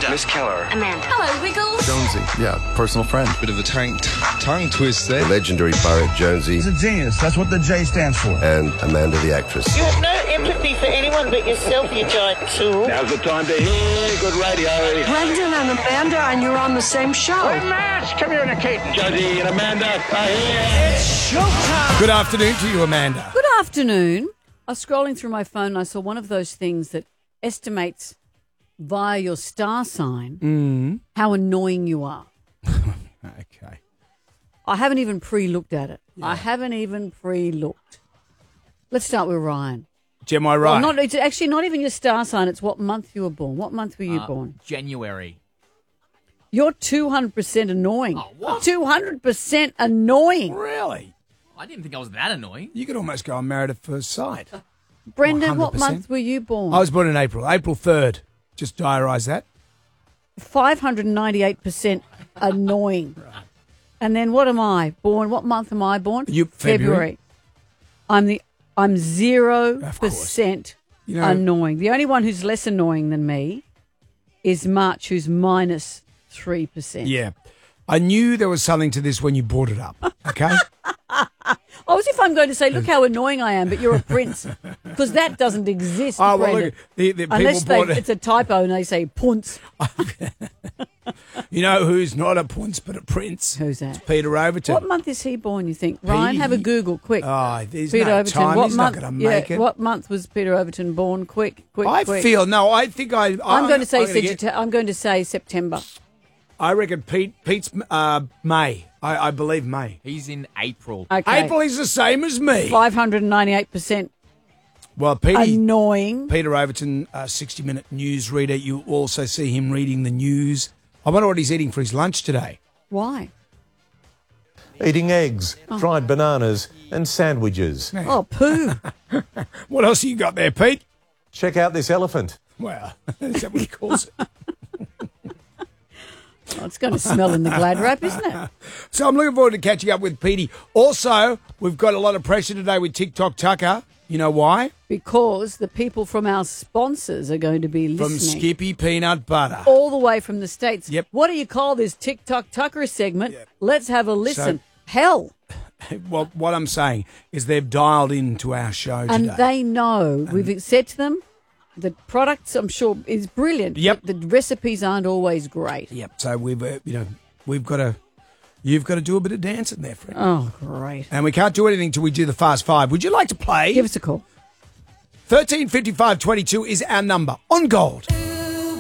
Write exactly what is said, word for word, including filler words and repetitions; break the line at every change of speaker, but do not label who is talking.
Amanda.
Miss Keller.
Amanda.
Hello, Wiggles.
Jonesy, yeah, personal friend.
Bit of a tongue, tongue twist there.
The legendary pirate Jonesy.
He's a genius. That's what the J stands for.
And Amanda the actress.
You have no empathy for anyone but yourself, you giant tool.
Now's the time to hear good radio.
Brendan and Amanda, and you're on the same show.
We're mass communicating. Jonesy and Amanda are here. It's showtime.
Good afternoon to you, Amanda.
Good afternoon. I was scrolling through my phone and I saw one of those things that estimates via your star sign
Mm.
how annoying you are.
Okay.
I haven't even pre-looked at it. Yeah. I haven't even pre-looked. Let's start with Ryan.
Am I right?
Well, not, it's actually not even your star sign. It's what month you were born. What month were you
uh,
born?
January.
You're two hundred percent annoying.
Oh, what?
two hundred percent annoying.
Really?
I didn't think I was that annoying.
You could almost go on Married at First Sight.
Brendan, what
one hundred percent.
month were you born?
I was born in April. April third. Just diarise that.
five hundred ninety-eight percent annoying.
Right.
And then what am I? Born, what month am I born?
You, February.
I'm the I'm zero percent
you know,
annoying. The only one who's less annoying than me is March, who's minus three percent.
Yeah. I knew there was something to this when you brought it up, okay?
Oh, as if I'm going to say, look how annoying I am, but you're a prince. Because that doesn't exist,
Oh, well,
Brendan.
look, the, the
Unless
people
they,
bought it.
it's a typo and they say punce.
You know who's not a punce but a prince?
Who's that?
It's Peter Overton.
What month is he born, you think? Ryan, have a Google, quick.
Oh, there's
Peter
no
Overton.
time.
What
He's
month,
not going to
yeah,
make it.
What month was Peter Overton born? Quick, quick,
I
quick.
feel, no, I think I...
I'm going to say
I'm gonna
Sagitta-
get-
I'm going to say September.
I reckon Pete Pete's uh, May. I, I believe May.
He's in April.
Okay.
April is the same as me.
five hundred ninety-eight percent
Well, Peter,
annoying.
Peter Overton, uh, sixty-minute news reader. You also see him reading the news. I wonder what he's eating for his lunch today.
Why?
Eating eggs,
Oh.
dried bananas and sandwiches.
Oh, poo.
What else you got there, Pete?
Check out this elephant.
Well, is that what he calls it?
Oh, it's going to smell in the glad wrap, isn't it?
So I'm looking forward to catching up with Petey. Also, we've got a lot of pressure today with TikTok Tucker. You know why?
Because the people from our sponsors are going to be listening.
From Skippy Peanut Butter.
All the way from the States.
Yep.
What do you call this TikTok Tucker segment?
Yep.
Let's have a listen.
So-
Hell.
Well, what I'm saying is they've dialed into our show
And
today.
they know. We've said to them, the products, I'm sure, is brilliant.
Yep.
The recipes aren't always great.
Yep. So we've, uh, you know, we've got to, you've got to do a bit of dancing there, friend.
Oh, great.
And we can't do anything till we do the Fast Five. Would you like to play?
Give us a call.
thirteen fifty-five twenty-two is our number on Gold.